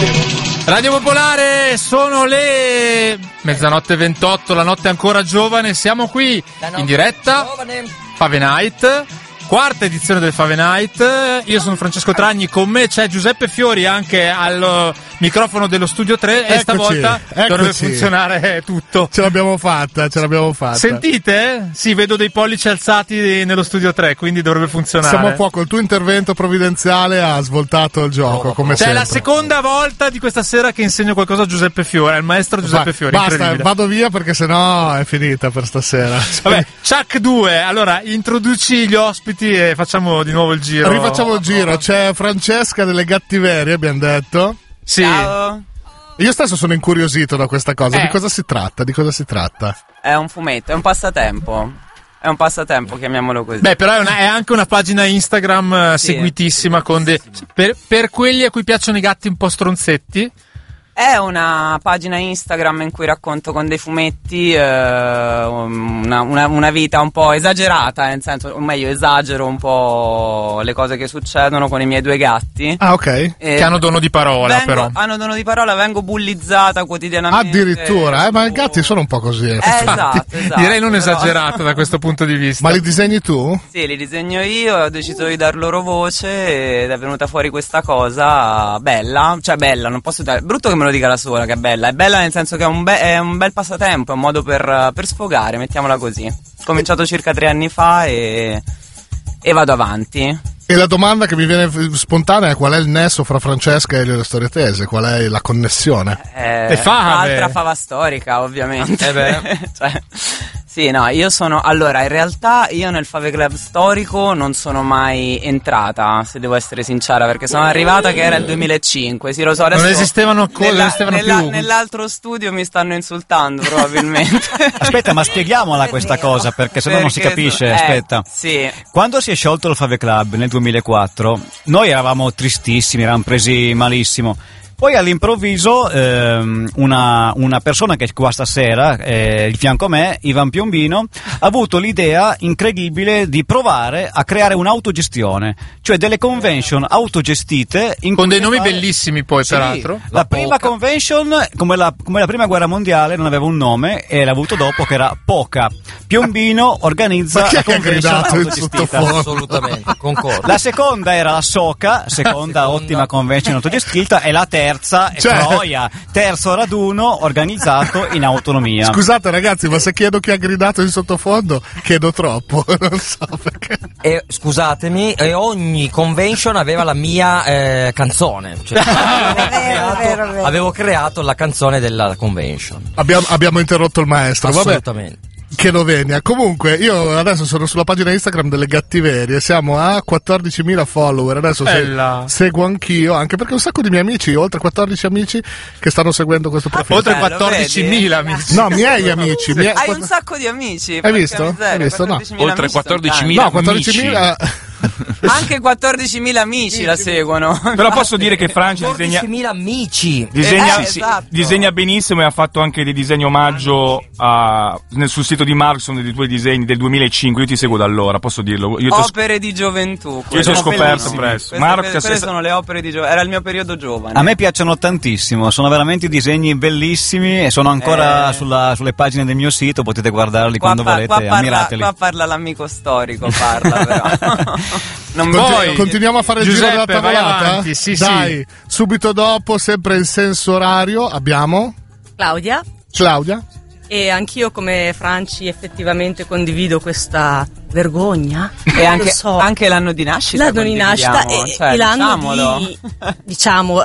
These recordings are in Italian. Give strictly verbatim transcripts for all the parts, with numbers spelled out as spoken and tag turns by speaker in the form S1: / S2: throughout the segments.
S1: Radio Popolare, sono le mezzanotte ventotto, la notte è ancora giovane, siamo qui in diretta, Fave Night, quarta edizione del Fave Night. Io sono Francesco Tragni, con me c'è Giuseppe Fiori anche al microfono dello Studio tre. E
S2: eccoci,
S1: stavolta
S2: eccoci.
S1: dovrebbe funzionare tutto.
S2: Ce l'abbiamo fatta, ce l'abbiamo fatta.
S1: Sentite? Sì, vedo dei pollici alzati nello Studio tre, quindi dovrebbe funzionare.
S2: Siamo a poco, il tuo intervento provvidenziale ha svoltato il gioco, oh, come
S1: cioè,
S2: sempre.
S1: È la seconda volta di questa sera che insegno qualcosa a Giuseppe Fiori, al maestro Giuseppe
S2: Va,
S1: Fiori.
S2: Basta, vado via perché sennò è finita per stasera.
S1: Vabbè, Chuck due, allora introduci gli ospiti e facciamo di nuovo il giro.
S2: Rifacciamo il giro, c'è Francesca delle Gattiverie, abbiamo detto.
S1: Sì.
S3: Ciao.
S2: Io stesso sono incuriosito da questa cosa,
S1: eh.
S2: di cosa si tratta? Di cosa si tratta?
S3: È un fumetto, è un passatempo. È un passatempo, chiamiamolo così.
S1: Beh, però è, una, è anche una pagina Instagram sì. seguitissima con de, per, per quelli a cui piacciono i gatti un po' stronzetti.
S3: È una pagina Instagram in cui racconto con dei fumetti eh, una, una, una vita un po' esagerata, nel senso, o meglio, esagero un po' le cose che succedono con i miei due gatti.
S2: Ah, ok.
S3: E
S1: che hanno dono di parola,
S3: vengo,
S1: però.
S3: Hanno dono di parola, vengo bullizzata quotidianamente.
S2: Addirittura, eh, ma i gatti sono un po' così.
S3: Eh, esatto, esatto.
S1: Direi non
S3: però...
S1: esagerato da questo punto di vista.
S2: Ma li disegni tu?
S3: Sì, li disegno io, ho deciso di dar loro voce ed è venuta fuori questa cosa bella, cioè bella, non posso dare, brutto che me lo dica da sola che è bella, è bella nel senso che è un, be- è un bel passatempo, è un modo per, per sfogare, mettiamola così. Ho cominciato circa tre anni fa e, e vado avanti.
S2: E la domanda che mi viene spontanea è: qual è il nesso fra Francesca e le storie tese? Qual è la connessione?
S3: Eh,
S1: e fave.
S3: Altra fava storica, ovviamente.
S1: Eh beh.
S3: Cioè, sì, no, io sono... Allora, in realtà io nel Fave Club storico non sono mai entrata, se devo essere sincera, perché sono arrivata che era il duemilacinque, sì, lo so, adesso...
S1: Non esistevano cose,
S3: nella,
S1: non esistevano
S3: nella,
S1: più.
S3: Nell'altro studio mi stanno insultando, probabilmente.
S4: Aspetta, ma spieghiamola questa cosa, perché sennò non si
S3: Perché
S4: capisce,
S3: so- eh,
S4: aspetta.
S3: Sì.
S4: Quando si è sciolto il Fave Club nel duemilaquattro, noi eravamo tristissimi, eravamo presi malissimo. Poi all'improvviso ehm, una, una persona che è qua stasera, eh, di fianco a me, Ivan Piombino, ha avuto l'idea incredibile di provare a creare un'autogestione, cioè delle convention autogestite in
S1: con dei nomi
S4: fare...
S1: bellissimi poi,
S4: sì,
S1: peraltro.
S4: La, la prima
S3: Poca.
S4: convention, come la, come la prima guerra mondiale, non aveva un nome e l'ha avuto dopo, che era Poca. Piombino organizza
S2: Ma chi
S4: la
S2: è che ha
S4: convention
S2: gridato in
S4: autogestita.
S2: sottofondo?
S5: Assolutamente, concordo.
S4: La seconda era la Soca, seconda ottima convention autogestita, e la terza è
S2: Cioè-
S4: Troia, terzo raduno organizzato in autonomia.
S2: Scusate ragazzi, ma se chiedo chi ha gridato in sottofondo, chiedo troppo, non so perché.
S5: E, scusatemi, e ogni convention aveva la mia eh, canzone. Cioè,
S6: È vero, è vero, è vero.
S5: avevo creato la canzone della convention.
S2: Abbiamo, abbiamo interrotto il maestro, vabbè.
S5: Assolutamente.
S2: Che lo venia. Comunque io adesso sono sulla pagina Instagram delle Gattiverie, siamo a quattordicimila follower, adesso se,
S1: Bella.
S2: seguo anch'io, anche perché un sacco di miei amici, oltre quattordici amici che stanno seguendo questo profilo.
S1: Oltre
S3: bello,
S1: quattordicimila amici.
S2: No, miei amici. Miei,
S3: Hai un sacco di amici.
S2: Hai
S3: porca
S2: visto?
S3: miseria,
S2: Hai visto? No.
S3: quattordicimila
S7: Oltre
S3: amici sono
S7: quattordicimila
S2: no, quattordicimila.
S3: Anche quattordicimila amici la seguono.
S7: Però posso dire che Francia disegna,
S5: quattordicimila amici.
S7: disegna,
S3: Eh,
S7: sì,
S3: esatto.
S7: disegna benissimo e ha fatto anche dei disegni omaggio a, nel, sul sito di Markson dei tuoi disegni del duemilacinque. Io ti seguo da allora, posso dirlo. Io ti ho,
S3: Opere di gioventù.
S7: io ti
S3: queste
S7: ho
S3: sono
S7: scoperto
S3: bellissime.
S7: presto.
S3: Queste,
S7: Mark,
S3: queste
S7: se-
S3: sono le opere di gioventù. Era il mio periodo giovane.
S4: A me piacciono tantissimo, sono veramente disegni bellissimi e sono ancora
S3: Eh.
S4: sulla, sulle pagine del mio sito, potete guardarli
S3: Qua,
S4: quando
S3: pa-
S4: volete,
S3: qua parla,
S4: ammirateli.
S3: qua parla l'amico storico, parla però. Non
S2: Conti-
S3: vuoi.
S2: continuiamo a fare il giro
S1: Giuseppe,
S2: della
S1: vai
S2: tavolata?
S1: avanti, sì,
S2: Dai,
S1: sì.
S2: subito dopo, sempre in senso orario, abbiamo
S6: Claudia,
S2: Claudia.
S6: e anch'io come Franci effettivamente condivido questa vergogna.
S3: E anche,
S6: Lo so.
S3: anche l'anno di nascita.
S6: L'anno di nascita
S3: condividiamo,
S6: e,
S3: cioè,
S6: e l'anno
S3: diciamolo.
S6: di, diciamo,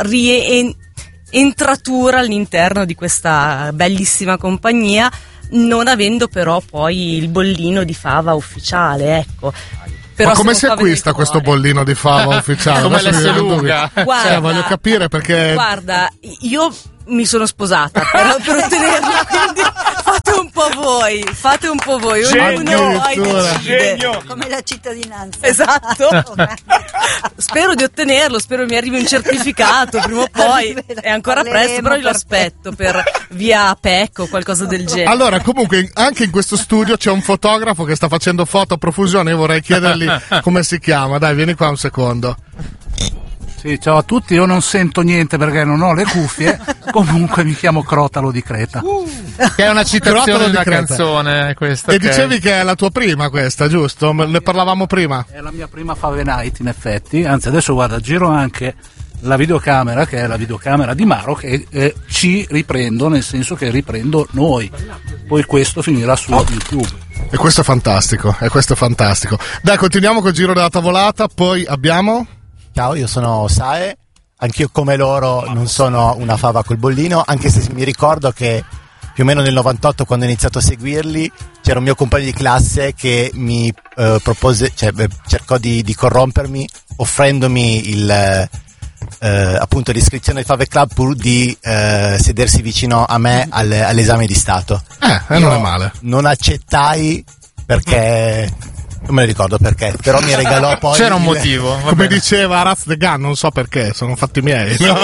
S6: rientratura all'interno di questa bellissima compagnia, non avendo però poi il bollino di fava ufficiale, ecco. Però
S2: Ma come
S6: sono
S2: si
S6: fave
S2: acquista
S6: del
S2: questo
S6: cuore.
S2: bollino di fava ufficiale?
S1: Come
S2: Adesso mi
S1: l'S
S2: viene il
S1: lunga.
S2: dubbio.
S6: Guarda,
S2: Cioè, voglio capire perché.
S6: Guarda, io mi sono sposata per, per ottenerlo, quindi fate un po' voi, fate un po' voi, ognuno poi
S2: Addirittura.
S6: decide.
S8: Come la cittadinanza.
S6: Esatto. Spero di ottenerlo, spero mi arrivi un certificato prima o poi. È ancora presto, però io lo aspetto per via P E C o qualcosa del genere.
S2: Allora, comunque, anche in questo studio c'è un fotografo che sta facendo foto a profusione. Io vorrei chiedergli come si chiama. Dai, vieni qua un secondo.
S8: Sì, ciao a tutti, io non sento niente perché non ho le cuffie, comunque mi chiamo Crotalo di Creta.
S1: Che è una citazione
S2: Crotalo
S1: di una
S2: di Creta.
S1: canzone questa.
S2: E
S1: ok.
S2: dicevi che è la tua prima questa, giusto? Ne parlavamo prima.
S8: È la mia prima Fave Night in effetti, anzi adesso guarda, giro anche la videocamera che è la videocamera di Maro che eh, ci riprendo, nel senso che riprendo noi, poi questo finirà su YouTube.
S2: E questo è fantastico, e questo è fantastico. Dai, continuiamo col giro della tavolata, poi abbiamo...
S9: Ciao, io sono Sae, anch'io come loro non sono una fava col bollino, anche se mi ricordo che più o meno nel novantotto, quando ho iniziato a seguirli, c'era un mio compagno di classe che mi eh, propose, cioè beh, cercò di, di corrompermi offrendomi il... Eh, appunto l'iscrizione al Fave Club pur di eh, sedersi vicino a me al, all'esame di Stato.
S2: Eh, eh non è male.
S9: Non accettai perché non me ne ricordo perché, però mi regalò poi
S1: C'era un
S9: il-
S1: motivo. va
S2: Come
S1: bene.
S2: diceva Raz the Gun, non so perché, sono fatti miei. no?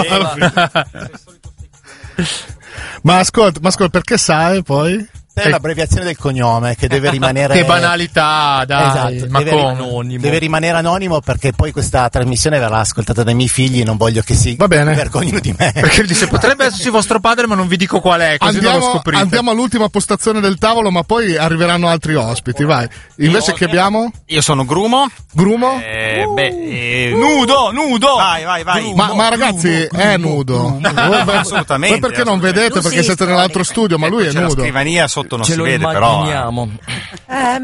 S2: ma ascolta, ma ascolta, perché sai poi?
S9: è l'abbreviazione del cognome che deve rimanere
S1: Che banalità, dai.
S9: Esatto,
S1: ma
S9: deve,
S1: come?
S5: Anonimo.
S9: deve rimanere anonimo perché poi questa trasmissione verrà ascoltata dai miei figli e non voglio che si
S2: Va bene.
S9: vergognino di me.
S1: Perché lui dice potrebbe esserci vostro padre, ma non vi dico qual è, così non lo
S2: Andiamo,
S1: scoprite.
S2: andiamo all'ultima postazione del tavolo, ma poi arriveranno altri ospiti, vai. Invece che abbiamo?
S4: Io sono Grumo.
S2: Grumo?
S4: Eh, beh, eh,
S7: Nudo, nudo!
S4: Vai, vai, vai.
S2: Ma, ma ragazzi, è nudo. Voi-
S4: Assolutamente,
S2: Voi perché non
S4: assolutamente.
S2: vedete? Perché siete nell'altro studio, ma lui è
S4: C'è la
S2: nudo.
S4: scrivania sotto, non
S5: Ce
S4: si
S5: lo
S4: vede però. eh.
S5: immaginiamo.